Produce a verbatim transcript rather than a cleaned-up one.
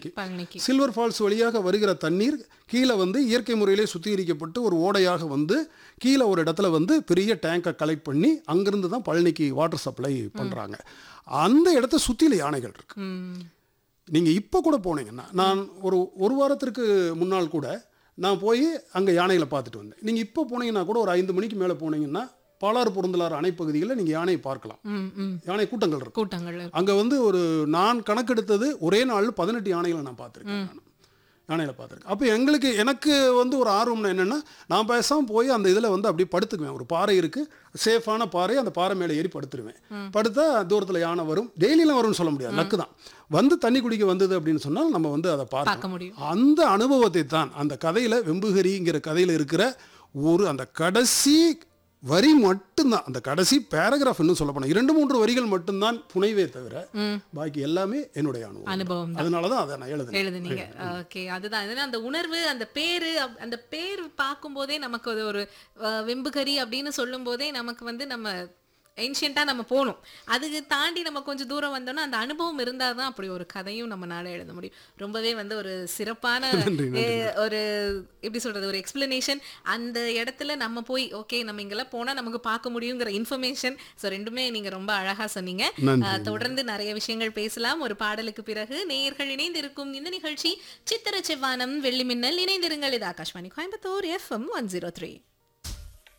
பழனிக்கு. பழனிக்கு silver falls வழியாக வருகிற தண்ணீர் கீழே வந்து இயற்கை முறையிலே சுத்திகரிக்கப்பட்டு ஒரு ஓடையாக வந்து கீழே ஒரு இடத்துல வந்து பெரிய டேங்கை கலெக்ட் பண்ணி அங்கிருந்து தான் பழனிக்கு வாட்டர் சப்ளை பண்ணுறாங்க. அந்த இடத்த சுற்றில யானைகள் இருக்கு. நீங்கள் இப்போ கூட போனீங்கன்னா, நான் ஒரு ஒரு வாரத்திற்கு முன்னால் கூட நான் போய் அங்கே யானைகளை பார்த்துட்டு வந்தேன். நீங்கள் இப்போ போனீங்கன்னா கூட ஒரு ஐந்து மணிக்கு மேலே போனீங்கன்னா பாலாறு பொருந்தலாறு அணைப்பகுதிகளில் நீங்கள் யானையை பார்க்கலாம். யானை கூட்டங்கள் இருக்கு. கூட்டங்கள் அங்கே வந்து ஒரு நான் கணக்கெடுத்தது ஒரே நாள் பதினெட்டு யானைகளை நான் பார்த்துருக்கேன். நான் யானைகளை பார்த்துருக்கேன். அப்போ எங்களுக்கு எனக்கு வந்து ஒரு ஆர்வம்னா என்னென்னா, நான் பேசாமல் போய் அந்த இதில் வந்து அப்படியே படுத்துக்குவேன். ஒரு பாறை இருக்குது, சேஃபான பாறை, அந்த பாறை மேலே ஏறி படுத்துருவேன். படுத்தா தூரத்தில் யானை வரும். டெய்லியெலாம் வரும்னு சொல்ல முடியாது, லக்கு தான். வந்து தண்ணி குடிக்க வந்தது அப்படின்னு சொன்னால் நம்ம வந்து அதை பார்க்க முடியும். அந்த அனுபவத்தை தான் அந்த கதையில், வெம்புகரிங்கிற கதையில் இருக்கிற ஒரு அந்த கடைசி வரி மட்டும்தான், அந்த கடைசி பேராகிராஃப் இன்னும் சொல்ல போனால் இரண்டு மூன்று வரிகள் மட்டும்தான் புனைவே தவிர பாக்கி எல்லாமே என்னுடைய அனுபவம் அனுபவம் அதனால தான் அதை நான் எழுதுனேன் எழுதுனீங்க. ஓகே, அதுதான் அந்த உணர்வு, அந்த பேரு, அந்த பேர் பார்க்கும்போதே நமக்கு அது ஒரு வெம்புகரி அப்படின்னு சொல்லும் போதே நமக்கு வந்து நம்ம ஏன்ஷியண்டாக நம்ம போகணும். அதுக்கு தாண்டி நம்ம கொஞ்சம் தூரம் வந்தோம்னா அந்த அனுபவம் இருந்தால் தான் அப்படி ஒரு கதையும் நம்மளால எழுத முடியும். ரொம்பவே வந்து ஒரு சிறப்பான ஒரு எப்படி சொல்கிறது, ஒரு எக்ஸ்பிளனேஷன். அந்த இடத்துல நம்ம போய் ஓகே நம்ம இங்கெல்லாம் போனால் நமக்கு பார்க்க முடியுங்கிற இன்ஃபர்மேஷன். ஸோ ரெண்டுமே நீங்கள் ரொம்ப அழகாக சொன்னீங்க. தொடர்ந்து நிறைய விஷயங்கள் பேசலாம். ஒரு பாடலுக்கு பிறகு நேயர்கள் இணைந்திருக்கும் இந்த நிகழ்ச்சி சித்திர செவ்வானம் வெள்ளி மின்னல். இணைந்திருங்கள். இது Akashvani Coimbatore FM one zero three.